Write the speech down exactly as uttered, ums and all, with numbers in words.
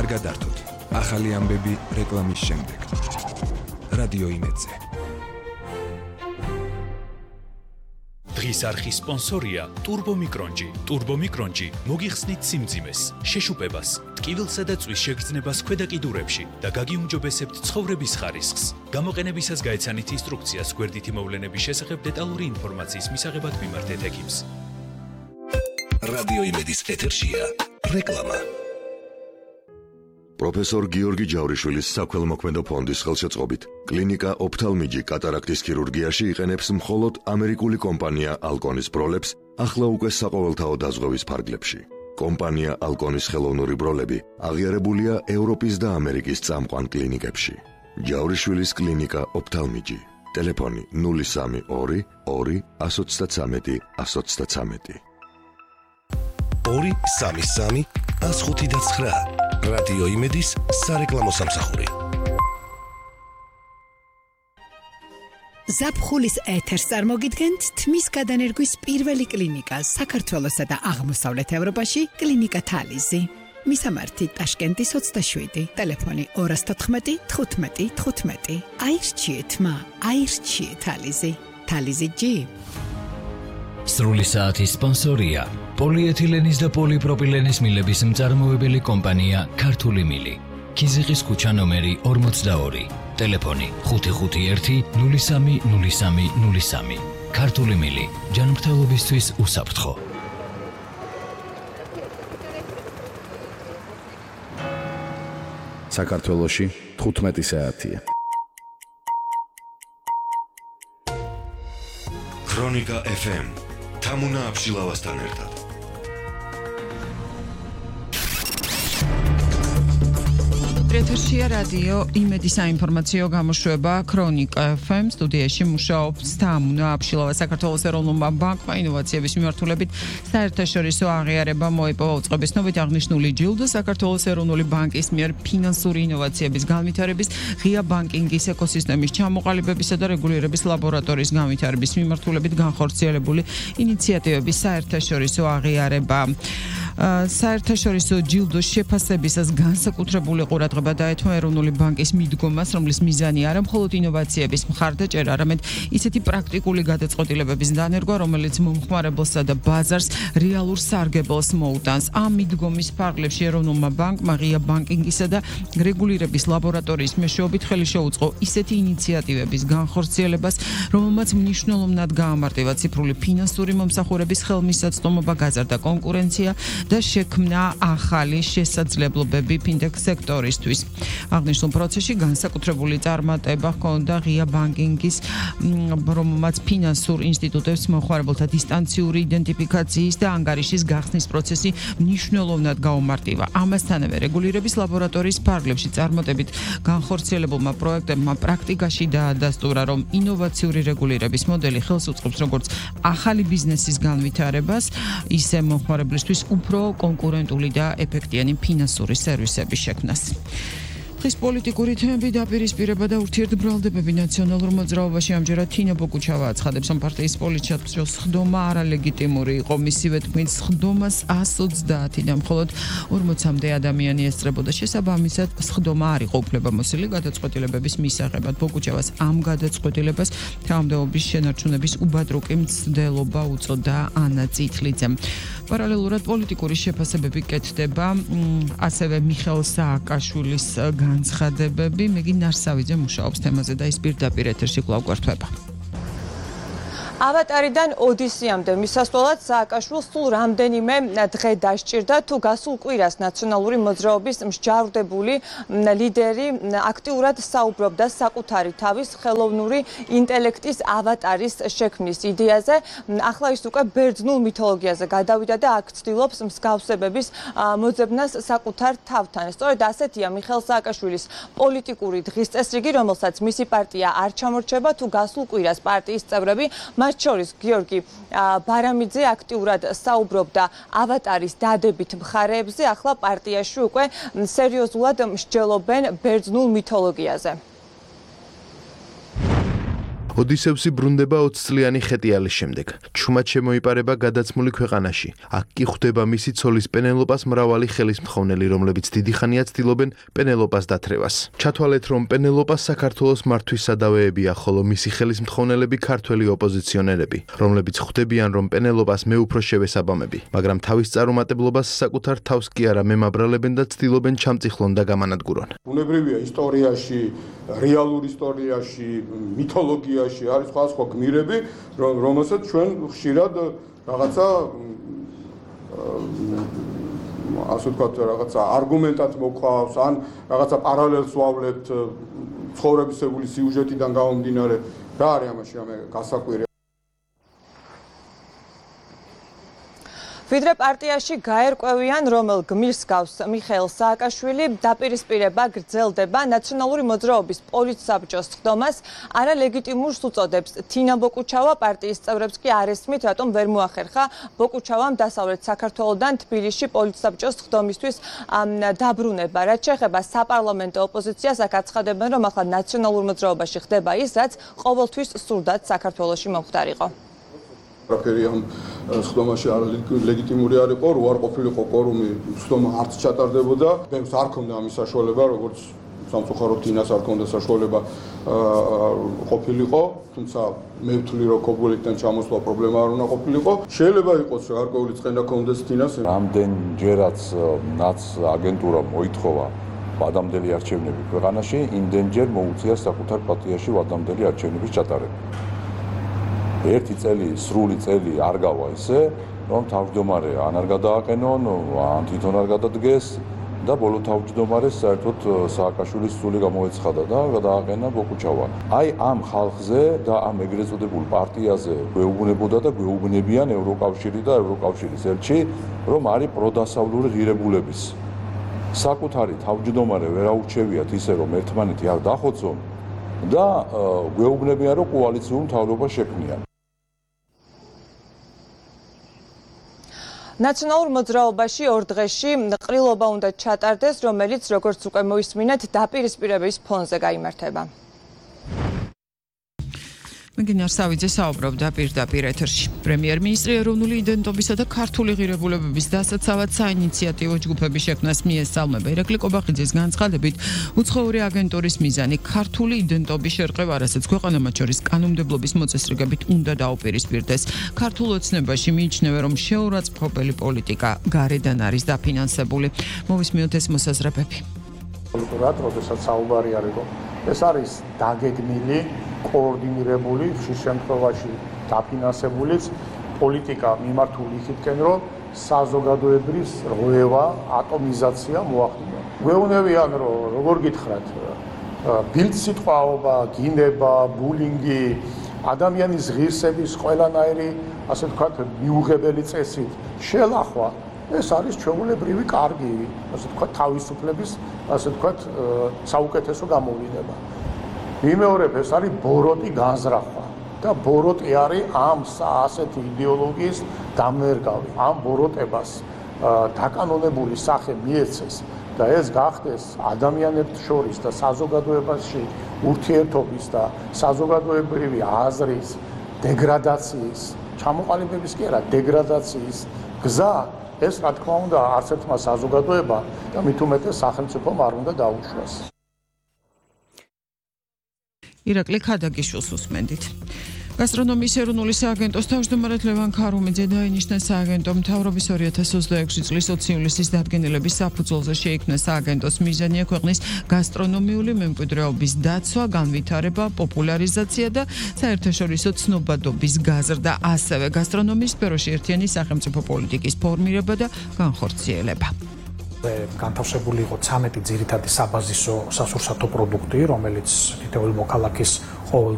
არ გადართოთ. ახალი ამბები რეკლამის შემდეგ. რადიო იმედზე. დღის არხის სპონსორია Turbo Micronji. Turbo Micronji მოგიხსნით სიმძიმეს, შეშუპებას, ტკივილსა და წვის შეგრძნებას ქვედა კიდურებში და გაგიუმჯობესებთ ცხოვრების ხარისხს. გამოყენებისას გაეცანით ინსტრუქციას გვერდითი მოვლენების შესახებ დეტალური ინფორმაციის მისაღებად მიმართეთ ექიმს. რადიო იმედის ეთერშია რეკლამა. პროფესორ გიორგი ჯავრიშვილის საქველმოქმედო ფონდის ხელშეწყობით კლინიკა ოფთალმიჯი კატარაქტის ქირურგიაში იყენებს მხოლოდ ამერიკული კომპანია ალკონის ბროლებს ახლა უკვე საყოველთაო დაზღვევის ფარგლებში. კომპანია ალკონის ხელოვნური ბროლები აღიარებულია ევროპის და ამერიკის წამყვან კლინიკებში. ჯავრიშვილის კლინიკა ოფთალმიჯი. ტელეფონი ნული სამი ორი ორი εκατო ოცდათრამეტი εκατო ოცდათრამეტი. ორი სამი სამი εκατო ხუთი და ცხრა. რადიო იმედის სარეკლამო სამსახური. ზაფხულის ეთერს წარმოგიდგენთ თმის გადანერგვის პირველი კლინიკა საქართველოსა და აღმოსავლეთ ევროპაში კლინიკა თალიზი. მისამართი ტაშკენტის ოცდაშვიდი, ტელეფონი ორი თოთხმეტი თხუთმეტი თხუთმეტი. აირჩიეთ მა, აირჩიეთ თალიზი. თალიზი ჯი. სრული საათის სპონსორია პოლიეთილენის და პოლიპროპილენის მილების მწარმოებელი კომპანია ქართული მილი. ქიზიყის ქუჩა ნომერი ორმოცდაორი. ტელეფონი ხუთი ხუთი ერთი ნული სამი ნული სამი ნული სამი. ქართული მილი ჯანმრთელობისთვის უსაფრთხო. საქართველოში თხუთმეტი საათია. ქრონიკა ეფ ემ თამუნა აბშილავასთან ერთად. ეთერშია რადიო იმედის საინფორმაციო გამოშვება ქრონიკა ეფ ემ სტუდიაში მუშაობს თამუნა აბშილავა. საქართველოს ეროვნულმა ბანკმა ინოვაციების მიმართულებით საერთაშორისო აღიარება მოიპოვა. უწყების ნობით აღნიშნული ჯილდო საქართველოს ეროვნული ბანკის მიერ ფინანსური ინოვაციების განვითარების, ღია ბანკინგის ეკოსისტემის ჩამოყალიბებისა და რეგულირების ლაბორატორიის განვითარების მიმართულებით განხორციელებული ინიციატივების საერთაშორისო აღიარება. საერთაშორისო ჯილდოს შეფასებისას განსაკუთრებული ყურადღება დაეთმო ეროვნული ბანკის მიდგომას, რომლის მიზანი არა მხოლოდ ინოვაციების მხარდაჭერა, არამედ ისეთი პრაქტიკული გადაწყვეტილებების დანერგვა, რომელიც მომხმარებელსა და ბაზარს რეალურ სარგებელს მოუტანს. ამ მიდგომის ფარგლებში ეროვნულმა ბანკმა ღია ბანკინგისა და რეგულირების ლაბორატორიის მეშვეობით ხელი შეუწყო ისეთი ინიციატივების განხორციელებას, რომელმაც მნიშვნელოვნად გაამარტივა ციფრული ფინანსური მომსახურების ხელმისაწვდომობა, გაზარდა კონკურენცია და შექმნა ახალი შესაძლებლობები ფინტექ სექტორისთვის. აღნიშნულ პროცესში განსაკუთრებული წარმატება ჰქონდა ღია ბანკინგის, რომელმაც ფინანსურ ინსტიტუტებს მომხმარებელთა დისტანციური იდენტიფიკაციის და ანგარიშის გახსნის პროცესი მნიშვნელოვნად გაუმარტივა. ამასთანავე რეგულირების ლაბორატორიის ფარგლებში წარმატებით განხორციელებულმა პროექტებმა პრაქტიკაში დაადასტურა, რომ ინოვაციური რეგულირების მოდელი ხელს უწყობს როგორც ახალი ბიზნესის განვითარებას, ისე მომხმარებლისთვის უფრო კონკურენტული და ეფექტიანი ფინანსური სერვისების შექმნას. დღის პოლიტიკური თემები დაპირისპირება და ურთიერთბრალდებები ნაციონალურ მოძრაობაში ამჯერად თინა ბოკუჩავა აცხადებს, რომ პარტიის პოლიტჩატვრილ სხდომა არალეგიტიმური იყო. მისივე თქმით, სხდომას εκατო ოცდაათი და მხოლოდ ორმოცამდე ადამიანი ესწრებოდა. შესაბამისად, სხდომა არ იყო უფლებამოსილი გადაწყვეტილებების მისაღებად. ბოკუჩავას ამ გადაწყვეტილებას თანამდებობის შენარჩუნების უბადრუკი მცდელობა უწოდა ანა წითლიძემ. პარალელურად პოლიტიკური შეფასებები კეთდება ასევე მიხეილ სააკაშვილის განცხადებები. მეგი ნარსავიძე მუშაობს თემაზე და ის პირდაპირ ეთერში კვლავ გვართვება. ავატარიდან ოდისიამდე მისასვლელად სააკაშვილს სულ რამდენიმე დღე დასჭირდა, თუ გასულ კვირას ნაციონალური მოძრაობის მსჯავრდებული ლიდერი აქტიურად საუბრობდა საკუთარი თავის ხელოვნური ინტელექტის ავატარის შექმნის იდეაზე. ახლა ის უკვე ბერძნულ მითოლოგიაზე გადავიდა და აქ ცდილობს მსგავსებების მოძებნას საკუთარ თავთან. სწორედ ასეთია მიხეილ სააკაშვილის პოლიტიკური დღის წესრიგი, რომელსაც მისი პარტია არ ჩამორჩება, თუ გასულ კვირას პარტიის წევრები, მათ შორის გიორგი ბარამიძე აქტიურად საუბრობდა ავატარის დადებით მხარეებზე, ახლა პარტიაში უკვე სერიოზულად მსჯელობენ ბერძნულ მითოლოგიაზე. ოდისევსი ბრუნდება ოცწლიანი ხეტიალის შემდეგ. ჩუმად შემოიპარება გადაცმული ქვეყანაში. აქ კი ხვდება მისი ცოლის პენელოპას მრავალი ხელისმთხოვნელი, რომლებიც დიდი ხანია ცდილობენ პენელოპას დათრევას. ჩათვალეთ, რომ პენელოპას საქართველოს მართვის სადავეებია, ხოლო მისი ხელისმთხოვნელები ქართველი ოპოზიციონერები, რომლებიც ხვდებიან, რომ პენელოპას მეუფრო შევესაბამები, მაგრამ თავის წარუმატებლობას საკუთარ თავს კი არა მემაბრალებენ და ცდილობენ ჩამწიხლონ და გამანადგურონ. ბუნებრივია ისტორიაში, რეალურ ისტორიაში, მითოლოგიაში არის სხვადასხვა გმირები, რომელსაც ჩვენ ხშირად რაღაცა ასე ვთქვათ, რაღაცა არგუმენტად მოყავს, ან რაღაცა პარალელს ვავლებთ ცხოვრებისეული სიუჟეტიდან გამომდინარე. რა არის ამაში ამე გასაკვირი? ვიდრე პარტიაში გაერკვევიან, რომელ გმირს გავს მიხეილ სააკაშვილი, დაპირისპირება გრძელდება ნაციონალური მოძრაობის პოლიტსაბჭოს ხდომას არალეგიტიმურს უწოდებს. თინა ბოკუჩავა პარტიის წევრებს კი არ ესმით, რატომ ვერ მოახერხა ბოკუჩავამ დასავლეთ საქართველოდან თბილისში პოლიტსაბჭოს ხდომისთვის დაბრუნება. რაც შეეხება საპარლამენტო ოპოზიციას, აქ აცხადებენ, რომ ახლა ნაციონალურ მოძრაობაში ხდება ის, რაც ყოველთვის სურდათ საქართველოში მომხდარიყო. რაფერი ამ ხდომაში ლეგიტიმური არ იყო, რო არ ყოფილიყო კვორუმი, ხდომა არც ჩატარდებოდა. ბევრს არ ქონდა ამის საშუალება, როგორც სამწუხაროდ თინას არ ქონდა საშუალება ყოფილიყო, თუმცა მე ვთვლი, რომ კობულიდან ჩამოსვლა პრობლემა არ უნდა ყოფილიყო. შეიძლება იყოს რა გარკვეული წენა ქონდეს თინას. რამდენჯერაც ნაც აგენტურამ მოითხოვა ვადამდელი არჩევნები ქვეყანაში, იმდენჯერ მოუწია საკუთარ პარტიაში ვადამდელი არჩევნების ჩატარება. ერთი წელი, სრული წელი არ გავა ისე, რომ თავმჯდომარე ან არ გადააყენონ, ან თვითონ არ გადადგეს და ბოლო თავმჯდომარეს საერთოდ სააკაშვილის სული გამოეცხადა და გადააყენა ბოკუჩავან. აი ამ ხალხზე და ამ ეგრეთ წოდებულ პარტიაზე გვეუბნებოდა და გვეუბნებიან ევროკავშირი და ევროკავშირის ელჩი, რომ არის პროდასავლური ღირებულების. საკუთარი თავმჯდომარე ვერ აურჩევიათ ისე, რომ ერთმანეთი არ დახოცონ და გვეუბნებიან, რომ კოალიციურ მთავრობას შექმნიან. ნაციონალურ მოძრაობაში ორ დღეში ყრილობა უნდა ჩატარდეს, რომელიც როგორც უკვე მოისმინეთ, დაპირისპირების ფონზე გაიმართება. მეგინარ სავიძე საუბრობდა პირდაპირ ეთერში. პრემიერ-მინისტრი ეროვნული იდენტობისა და ქართული ღირებულებების დასაცავად საინიციატივო ჯგუფების შექმნას მიესალმება. ირაკლი კობახიძის განცხადებით, უცხოური აგენტურის მიზანი ქართული იდენტობის შერყევა, რასაც ქვეყანა მათ შორის კანონმდებლობის მოწესრიგებით უნდა დაუპირისპირდეს. ქართულ ოცნებაში მიიჩნევა, რომ შეურაცხმყოფელი პოლიტიკა გარედან არის დაფინანსებული. მოვისმინოთ ეს მოსაზრებები. პოლიტურად, როდესაც საუბარი არის, ეს არის დაგეგმილი, კოორდინირებული, ხშირ შემთხვევაში დაფინანსებულიც პოლიტიკა მიმართული იქითკენ, რომ საზოგადოებრივ რღვევა, ატომიზაცია მოახდინა. გვეუბნებიან, რომ როგორ გითხრათ, ბილდსიტყვაობა, გინება, ბულინგი, ადამიანის ღირსების ყველანაირი, ასე ვთქვათ, მიუღებელი წესით შელახვა, ეს არის ჩვეულებრივი კარგი, ასე ვთქვათ, თავისუფლების, ასე ვთქვათ, საუკეთესო გამოვლინება. მიმეორებ, ეს არის ბოროტი განზრახვა და ბოროტი არის ამ ასეთი იდეოლოგიის დამნერგავი. ამ ბოროტებას დაკანონებული სახე მიეცეს და ეს გახდეს ადამიანებს შორის და საზოგადოებაში ურთიერთობის და საზოგადოებრივი აზრის დეგრადაციის, ჩამოყალიბების კი არა, დეგრადაციის გზა, ეს რა თქმა უნდა არც ერთმა საზოგადოებამ და მით უმეტეს სახელმწიფომ არ უნდა დაუშვას. ირაკლი ქადაგიშვილს უსმენდით. გასტრონომიის ეროვნული სააგენტოს თავმჯდომარედ ლევან ქარუმიძე დაინიშნა სააგენტო მთავრობის ორი ათას ოცდაექვსი წლის ოცი ივლისის დადგენილების საფუძველზე შეიქმნა სააგენტოს მიზანია ქვეყნის გასტრონომიული მემკვიდრეობის დაცვა, განვითარება, პოპულარიზაცია და საერთაშორისო ცნობადობის გაზრდა, ასევე გასტრონომიის სფეროში ერთიანი სახელმწიფო პოლიტიკის ფორმირება და განხორციელება. განთავსებული იყო ცამეტი ძირითადი საბაზისო სასურსათო პროდუქტი, რომელიც თითოეული მოქალაქის ყოველ